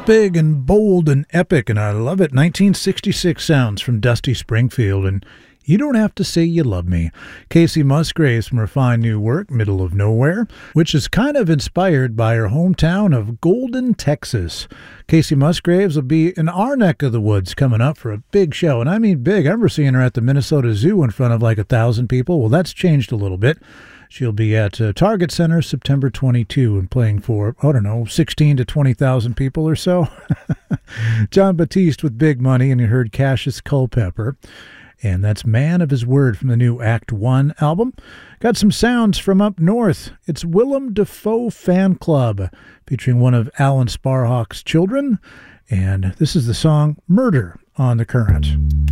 big and bold and epic, and I love it. 1966 sounds from Dusty Springfield, and You Don't Have to Say You Love Me. Kacey Musgraves from her fine new work, Middle of Nowhere, which is kind of inspired by her hometown of Golden, Texas. Kacey Musgraves will be in our neck of the woods coming up for a big show, and I mean big. I remember seeing her at the Minnesota Zoo in front of like 1,000 people. Well, that's changed a little bit. She'll be at Target Center September 22 and playing for, 16 to 20,000 people or so. Jon Batiste with Big Money, and you heard Cassius Culpepper. And that's Man of His Word from the new Act One album. Got some sounds from up north. It's Willem Dafoe Fan Club, featuring one of Alan Sparhawk's children. And this is the song Murder on the Current.